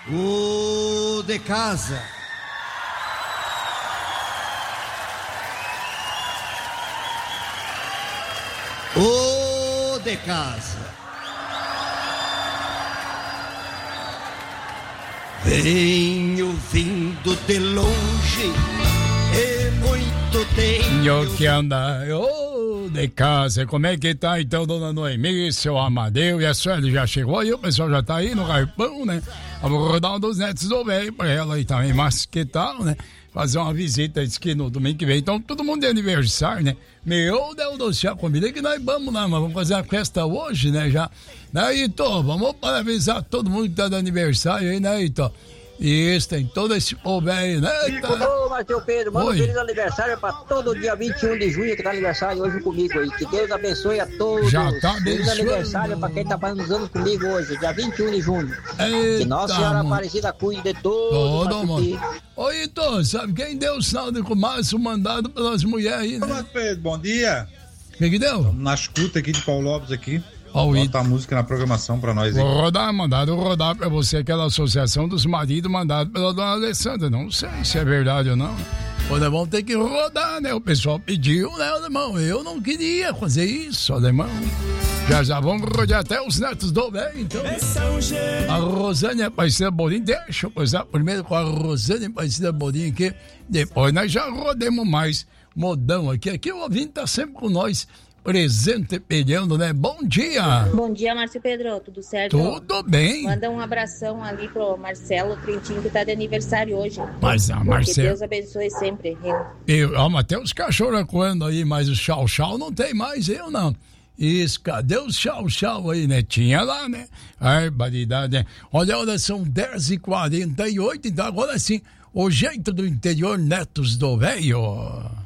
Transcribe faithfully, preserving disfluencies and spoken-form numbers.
O de casa. O de casa. Venho vindo de longe e muito tempo. Eu que anda, ô de casa, como é que tá então, dona Noemi, seu Amadeu? E a Sueli já chegou aí, o pessoal já tá aí no garpão, né? Vamos rodar um dos netos do velho pra ela aí também, mas que tal, né? Fazer uma visita, diz que no domingo que vem. Então, todo mundo de aniversário, né? Meu Deus do céu, convidei que nós vamos lá, mas vamos fazer a festa hoje, né? Já. Né, Ito? Vamos parabenizar todo mundo que tá de aniversário aí, né, Ito? Isso, tem todo esse povo aí, né? Ô, Marcelo Pedro, manda um feliz aniversário pra todo dia vinte e um de junho que tá aniversário hoje comigo aí. Que Deus abençoe a todos. Já tá feliz abençoando. aniversário pra quem tá fazendo os anos comigo hoje, dia vinte e um de junho. Eita, que Nossa Senhora mano. Aparecida cuide de todos. Todo mundo. Ô, Ito, sabe quem deu o sinal de fumaça, o mandado pelas mulheres aí, né? Olá, Pedro, bom dia. O que que deu? Na escuta aqui de Paulo Lopes aqui. Ó, Bota a música na programação pra nós aí. Vou rodar, mandado rodar pra você aquela associação dos maridos mandado pela dona Alessandra. Não sei se é verdade ou não. Ô, nós vamos ter que rodar, né? O pessoal pediu, né, alemão? Eu não queria fazer isso, alemão. Já já vamos rodear até os netos do bem, então. A Rosane Aparecida Bolinho, deixa eu começar primeiro com a Rosane Aparecida Bolinho aqui. Depois nós já rodemos mais modão aqui. Aqui o ouvinte tá sempre com nós. Presente pedindo, né? Bom dia! Bom dia, Márcio Pedro, tudo certo? Tudo bem. Manda um abração ali pro Marcelo Trentinho, que tá de aniversário hoje. Mas a Marcelo... Que Deus abençoe sempre. Eu, ó, mas tem os cachorros coando aí, mas o chau-chau não tem mais, eu não. Isso, cadê o chau-chau aí, né? Tinha lá, né? Barbaridade, né? Olha, olha, são dez e quarenta e oito, então agora sim, o jeito do interior, netos do velho.